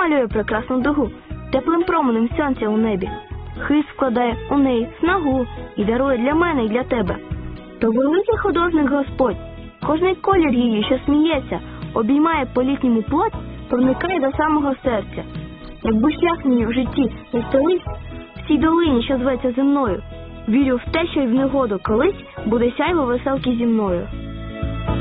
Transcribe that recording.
малює прекрасну дугу, теплим променем сонця у небі. Хист вкладає у неї снагу і дарує для мене і для тебе. То великий художник Господь, кожний колір її, що сміється, обіймає по-літньому плоть, проникає до самого серця. Якби шлях мій в житті не стелився в цій долині, що зветься земною, вірю в те, що й в негоду колись буде сяйво веселки зі мною.